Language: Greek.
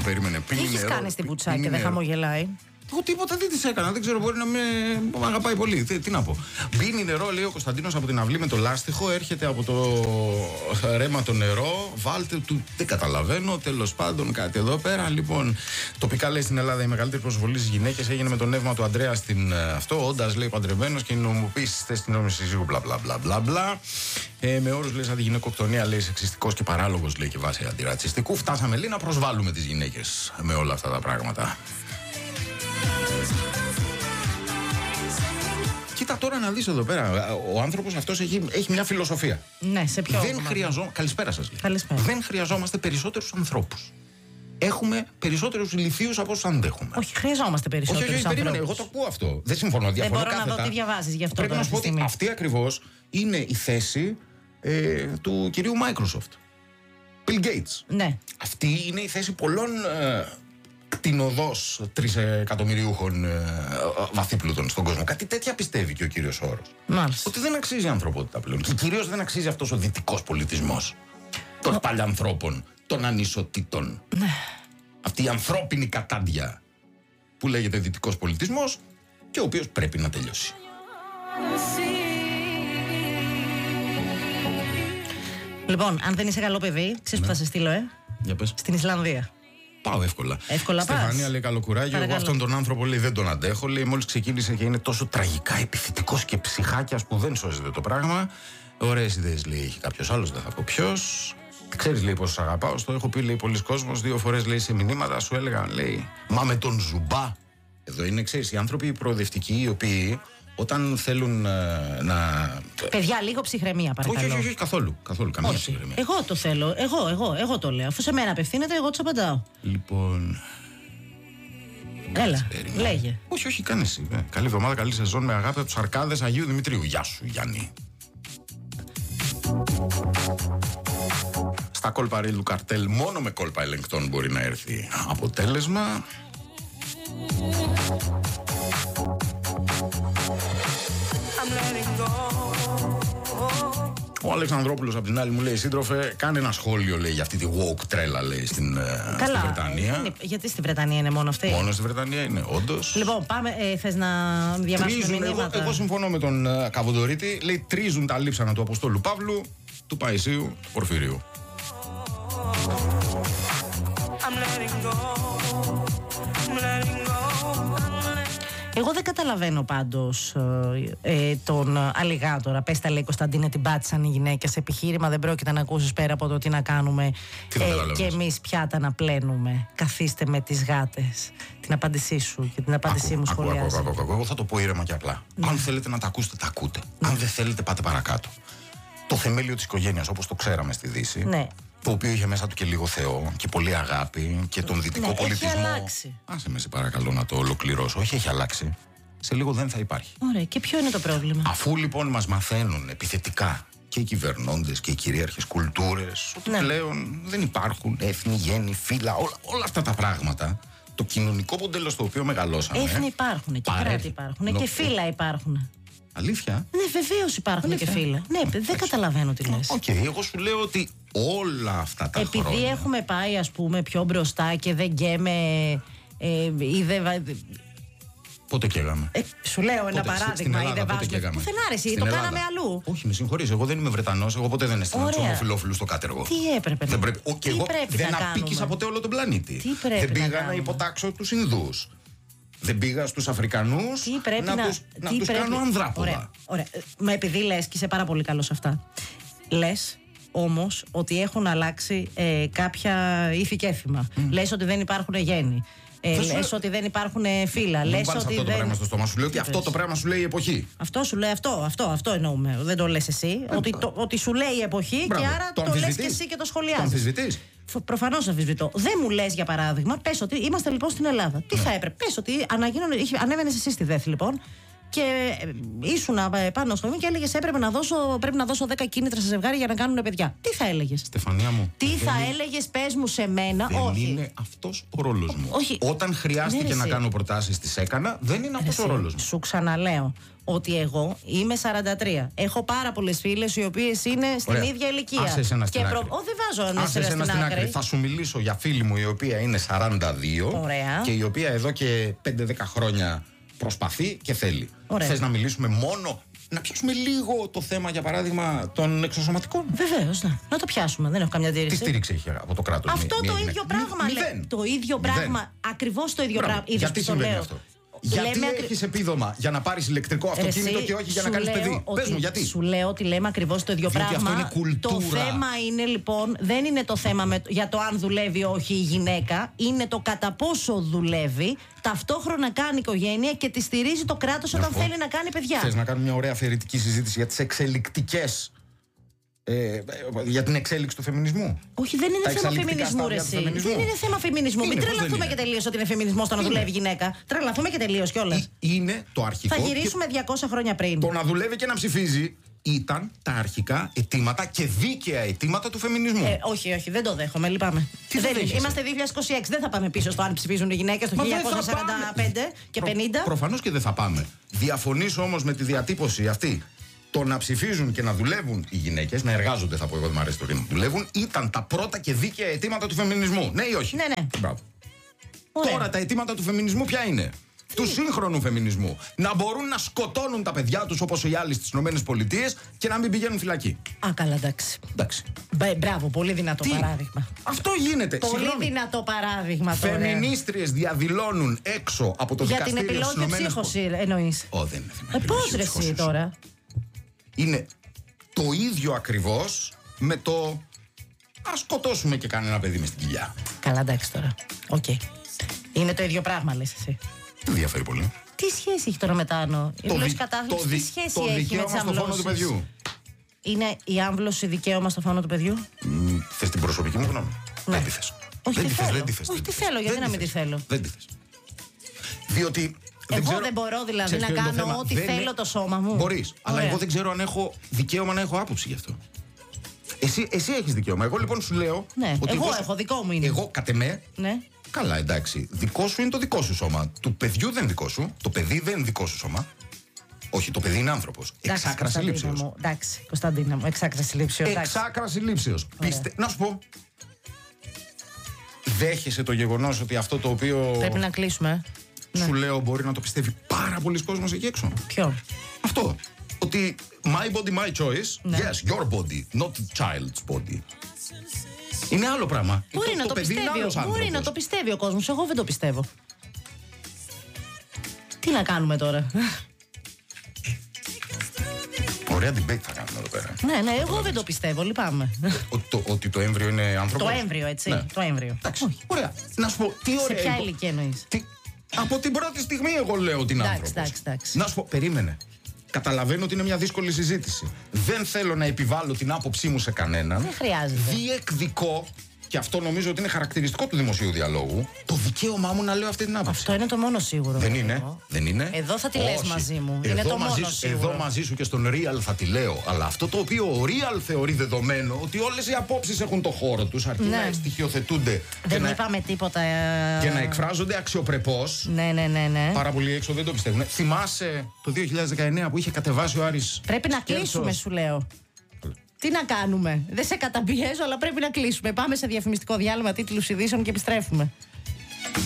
Περίμενε. Τι έχεις κάνει στην Πουτσά και δεν χαμογελάει? Εγώ τίποτα δεν της έκανα. Δεν ξέρω, μπορεί να με αγαπάει πολύ. Τι να πω. Μπίνει νερό, λέει ο Κωνσταντίνος από την αυλή με το λάστιχο. Έρχεται από το ρέμα το νερό. Βάλτε του. Δεν καταλαβαίνω. Τέλος πάντων, κάτι εδώ πέρα. Λοιπόν, τοπικά λέει στην Ελλάδα η μεγαλύτερη προσβολή στις γυναίκες έγινε με το νεύμα του Αντρέα στην αυτό. Όντας λέει παντρεμένος και η νομοποίηση στη θέση νόμιμης συζύγου. Μπλα. Με όρους λέει σαν τη γυναικοκτονία, λέει σεξιστικός και παράλογος, λέει και βάσει αντιρατσιστικού. Φτάσαμε λέει να προσβάλλουμε τις γυναίκες με όλα αυτά τα πράγματα. Κοίτα τώρα να δεις εδώ πέρα. Ο άνθρωπος αυτός έχει μια φιλοσοφία. Ναι, σε ποιο? Καλησπέρα σας. Καλησπέρα. Δεν χρειαζόμαστε περισσότερους ανθρώπους. Έχουμε περισσότερους ηλιθίους από όσους αντέχουμε. Όχι, χρειαζόμαστε περισσότερους ανθρώπους. Περίμενε, εγώ το ακούω αυτό. Δεν συμφωνώ. Δεν μπορώ να δω τι διαβάζεις γι' αυτό. Πρέπει να σου πω ότι αυτή ακριβώς είναι η θέση του κυρίου Microsoft. Bill Gates. Ναι. Αυτή είναι η θέση πολλών κτηνοδός 3 εκατομμυριούχων βαθύπλουτων στον κόσμο. Κάτι τέτοια πιστεύει και ο κύριος Σόρος. Μάλιστα. Ότι δεν αξίζει η ανθρωπότητα πλέον. Και κυρίως δεν αξίζει αυτός ο δυτικός πολιτισμός των παλιανθρώπων, των ανισοτήτων. Ναι. Αυτή η ανθρώπινη κατάντια που λέγεται δυτικός πολιτισμός και ο οποίος πρέπει να τελειώσει. Λοιπόν, αν δεν είσαι καλό παιδί, ξέρεις που θα σε στείλω, Για πες. Στην Ισλανδία. Πάω εύκολα. Εύκολα πας. Στεφανία λέει καλοκουράγιο. Εγώ αυτόν τον άνθρωπο λέει δεν τον αντέχω. Λέει μόλις ξεκίνησε και είναι τόσο τραγικά επιθετικός και ψυχάκιας που δεν σώζεται το πράγμα. Ωραίες ιδέες λέει έχει κάποιος άλλος, δεν θα πω ποιος. Ξέρεις λέει πως αγαπάω. Στο έχω πει λέει πολλοί κόσμος. 2 φορές λέει σε μηνύματα σου έλεγαν λέει μα με τον Ζουμπά. Εδώ είναι ξέρεις οι άνθρωποι προοδευτικοί οι οποίοι όταν θέλουν να. Παιδιά, λίγο ψυχραιμία παρακαλώ. Όχι, καθόλου. Καμία ψυχραιμία. Εγώ το θέλω. Εγώ το λέω. Αφού σε μένα απευθύνεται, εγώ τους απαντάω. Λοιπόν. Έλα, λέγε. Όχι, κάνε εσύ. Καλή εβδομάδα, καλή σεζόν με αγάπη από τους Αρκάδες Αγίου Δημητρίου. Γεια σου, Γιάννη. Στα κόλπα ρίλου καρτέλ, μόνο με κόλπα ελεγκτών μπορεί να έρθει αποτέλεσμα. Ο Αλεξανδρόπουλος απ' την άλλη μου λέει σύντροφε, κάνε ένα σχόλιο λέει για αυτή τη woke τρέλα λέει στη Βρετανία. Γιατί στη Βρετανία είναι μόνο αυτή? Μόνο στη Βρετανία είναι, όντως. Λοιπόν, πάμε, θες να διαβάσουμε μηνύματα? Εγώ συμφωνώ με τον Καβοντορίτη. Λέει τρίζουν τα λείψανα του Αποστόλου Παύλου, του Παϊσίου, του Πορφυρίου. Εγώ δεν καταλαβαίνω πάντως τον αλιγάτορα. Πες τα λέει Κωνσταντίνε, την πάτησαν οι γυναίκες. Επιχείρημα δεν πρόκειται να ακούσεις πέρα από το τι να κάνουμε και εμείς πιάτα να πλένουμε. Καθίστε με τις γάτες. Την απάντησή σου και την απάντησή μου σχολιάζει. Εγώ θα το πω ήρεμα και απλά. Ναι. Αν θέλετε να τα ακούσετε, τα ακούτε. Ναι. Αν δεν θέλετε, πάτε παρακάτω. Το θεμέλιο της οικογένειας, όπως το ξέραμε στη Δύση. Ναι. Το οποίο είχε μέσα του και λίγο Θεό και πολύ αγάπη και τον δυτικό πολιτισμό. Έχει αλλάξει. Άσε με σε παρακαλώ να το ολοκληρώσω. Όχι, έχει αλλάξει. Σε λίγο δεν θα υπάρχει. Ωραία. Και ποιο είναι το πρόβλημα? Αφού λοιπόν μας μαθαίνουν επιθετικά και οι κυβερνώντες και οι κυρίαρχες κουλτούρες ότι πλέον δεν υπάρχουν έθνη, γέννη, φύλλα, όλα αυτά τα πράγματα. Το κοινωνικό μοντέλο στο οποίο μεγαλώσαμε. Έθνη υπάρχουν και κράτη υπάρχουν και φύλλα υπάρχουν. Αλήθεια? Ναι, βεβαίως υπάρχουν και φύλλα. Ναι, δεν καταλαβαίνω τι λες. Οκ, εγώ σου λέω ότι όλα αυτά τα χρόνια. Επειδή έχουμε πάει, ας πούμε, πιο μπροστά και δεν γκέμε. Πότε καίγαμε? Σου λέω ένα παράδειγμα. Ή δεν βάζουμε. Πουθενά αρέσει, το κάναμε αλλού. Όχι, με συγχωρείς, εγώ δεν είμαι Βρετανός. Εγώ ποτέ δεν έστειλα τους ομοφυλόφιλους στο κάτεργο. Τι έπρεπε να κάνουμε? Και εγώ δεν απίκησα ποτέ όλο τον πλανήτη. Δεν πήγα να υποτάξω τους Ινδούς. Δεν πήγα στους Αφρικανούς να τους κάνω ανδράποδα. Ωραία. Μα επειδή λες και είσαι πάρα πολύ καλός σε αυτά, λες όμως ότι έχουν αλλάξει κάποια ήθη και έθιμα. Λες ότι δεν υπάρχουν γέννη. Λες ότι δεν υπάρχουν φύλλα. Λες ότι αυτό το πράγμα στο στόμα σου λέει ότι αυτό το πράγμα σου λέει η εποχή. Αυτό σου λέει αυτό εννοούμε. Δεν το λες εσύ. Ότι σου λέει η εποχή και άρα το λες και εσύ και το σχολιάζεις. Το αμφισβητείς? Προφανώς αμφισβητώ. Δεν μου λες για παράδειγμα, πες ότι είμαστε λοιπόν στην Ελλάδα. Τι θα έπρεπε? Πες ότι ανέβαινες εσύ στη ΔΕΘ λοιπόν. και ήσουν πάνω στο και έλεγες πρέπει να δώσω 10 κίνητρα σε ζευγάρι για να κάνουν παιδιά. Τι θα έλεγες? Στεφανία μου. Τι θα έλεγες, πες μου σε μένα? Δεν είναι αυτός ο ρόλος μου. Όχι. Όταν χρειάστηκε να κάνω προτάσεις, τις έκανα. Δεν είναι αυτός ο ρόλος μου. Σου ξαναλέω ότι εγώ είμαι 43. Έχω πάρα πολλές φίλες οι οποίες είναι στην ίδια ηλικία. Άσε εσένα στην άκρη. Δεν βάζω εσένα στην άκρη. Θα σου μιλήσω για φίλη μου η οποία είναι 42. Ωραία. Και η οποία εδώ και 5-10 χρόνια προσπαθεί και θέλει. Θες να μιλήσουμε μόνο, να πιάσουμε λίγο το θέμα, για παράδειγμα, των εξωσωματικών? Βεβαίως, ναι. Να το πιάσουμε. Δεν έχω καμιά αντίρρηση. Τι στήριξη έχει από το κράτος? Αυτό το ίδιο πράγμα. Το ίδιο πράγμα. Ακριβώς το ίδιο πράγμα. Γιατί συμβαίνει αυτό? Γιατί έχεις επίδομα για να πάρεις ηλεκτρικό αυτοκίνητο και όχι για να κάνεις παιδί? Πες μου, γιατί? Σου λέω ότι λέμε ακριβώς το ίδιο πράγμα. Αυτό είναι κουλτούρα. Το θέμα είναι λοιπόν, δεν είναι το θέμα για το αν δουλεύει όχι η γυναίκα, είναι το κατά πόσο δουλεύει, ταυτόχρονα κάνει οικογένεια και τη στηρίζει το κράτος όταν θέλει να κάνει παιδιά. Θες να κάνουμε μια ωραία αφαιρετική συζήτηση για τις εξελικτικές? Για την εξέλιξη του φεμινισμού. Όχι, δεν είναι θέμα φεμινισμού, ρε εσύ. Δεν είναι θέμα φεμινισμού. Μην τρελαθούμε και τελείως ότι είναι φεμινισμός το να δουλεύει γυναίκα. Τρελαθούμε και τελείως κιόλας. Είναι το αρχικό. Θα γυρίσουμε 200 χρόνια πριν. Το να δουλεύει και να ψηφίζει ήταν τα αρχικά αιτήματα και δίκαια αιτήματα του φεμινισμού. Όχι, δεν το δέχομαι, λυπάμαι. Είμαστε 2026, δεν θα πάμε πίσω στο αν ψηφίζουν οι γυναίκες το 1945 και 50. Προφανώς και δεν θα πάμε. Διαφωνείς όμως με τη διατύπωση αυτή. Το να ψηφίζουν και να δουλεύουν οι γυναίκες, να εργάζονται, θα πω εγώ, δεν μου αρέσει το ρήμα, δουλεύουν, ήταν τα πρώτα και δίκαια αιτήματα του φεμινισμού. Ναι ή όχι? Ναι. Μπράβο. Τώρα τα αιτήματα του φεμινισμού ποια είναι? Του σύγχρονου φεμινισμού. Να μπορούν να σκοτώνουν τα παιδιά τους όπως οι άλλοι στις ΗΠΑ και να μην πηγαίνουν φυλακή. Καλά, εντάξει. Μπράβο, πολύ δυνατό παράδειγμα. Αυτό γίνεται. Πολύ δυνατό παράδειγμα τώρα. Φεμινίστριες διαδηλώνουν έξω από το δικαστήριο. Για την επιλόγη ψύχωση εννοείς? Δεν είναι θέμα. Πώς ρε εσύ τώρα? Είναι το ίδιο ακριβώς με το ας σκοτώσουμε και κανένα παιδί μες στην κοιλιά. Καλά, εντάξει τώρα. Οκ. Είναι το ίδιο πράγμα, λες εσύ. Δεν διαφέρει πολύ. Τι σχέση έχει τώρα με τα άνω? Η άμβλωση κατάθλιψη τι σχέση έχει με τις αμβλώσεις? στο φόνο του παιδιού. Είναι η άμβλωση δικαίωμα στο φόνο του παιδιου? Θες την προσωπική μου γνώμη? Δεν τη θες. Όχι, τι θέλω, γιατί να μην τη θέλω? Δεν τη θες. Διότι εγώ δεν μπορώ δηλαδή να κάνω ό,τι θέλω το σώμα μου? Μπορείς, αλλά εγώ δεν ξέρω αν έχω δικαίωμα να έχω άποψη γι' αυτό. Εσύ έχεις δικαίωμα. Εγώ λοιπόν σου λέω. Ναι, ότι εγώ έχω, δικό μου είναι. Εγώ κατ' εμέ. Ναι. Καλά, εντάξει. Δικό σου είναι το δικό σου σώμα. Του παιδιού δεν είναι δικό σου. Το παιδί δεν είναι δικό σου σώμα. Όχι, το παιδί είναι άνθρωπος. Εξάκραση λήψεως. Εντάξει, Κωνσταντίνα μου, εξάκραση λήψεως. Εξάκραση λήψεως. Να σου πω. Δέχεσαι το γεγονός ότι αυτό το οποίο. Πρέπει να κλείσουμε. Σου λέω, μπορεί να το πιστεύει πάρα πολλοί κόσμος εκεί έξω. Ποιο? Αυτό. Ότι my body, my choice. Yes, your body, not the child's body. Είναι άλλο πράγμα. Μπορεί να το πιστεύει. Μπορεί να το πιστεύει ο κόσμος. Εγώ δεν το πιστεύω. Τι να κάνουμε τώρα? Ωραία debate θα κάνουμε εδώ πέρα. Ναι, εγώ δεν το πιστεύω, λυπάμαι. Ότι το έμβριο είναι άνθρωπος. Το έμβριο, έτσι. Ναι. Το έμβριο. Εντάξει. Ωραία. Να σου πω, τι ωραία. Σε ποια ηλικία εννοείς? Από την πρώτη στιγμή εγώ λέω ότι είναι άνθρωπος. Εντάξει. Να σου πω, περίμενε. Καταλαβαίνω ότι είναι μια δύσκολη συζήτηση. Δεν θέλω να επιβάλλω την άποψή μου σε κανέναν. Δεν χρειάζεται. Διεκδικώ, και αυτό νομίζω ότι είναι χαρακτηριστικό του δημοσίου διαλόγου, το δικαίωμά μου να λέω αυτή την άποψη. Αυτό είναι το μόνο σίγουρο. Δεν είναι. Εδώ θα τη λες μαζί μου. Είναι το μόνο σίγουρο. Εδώ μαζί σου και στον Real θα τη λέω. Αλλά αυτό το οποίο ο Real θεωρεί δεδομένο, ότι όλες οι απόψεις έχουν το χώρο τους, αρκεί να στοιχειοθετούνται. Δεν είπαμε τίποτα. Και να εκφράζονται αξιοπρεπώς. Ναι. Πάρα πολλοί έξω δεν το πιστεύουν. Θυμάσαι το 2019 που είχε κατεβάσει ο Άρης? Πρέπει να κλείσουμε, σου λέω. Τι να κάνουμε? Δεν σε καταπιέζω, αλλά πρέπει να κλείσουμε. Πάμε σε διαφημιστικό διάλειμμα, τίτλους ειδήσεων και επιστρέφουμε.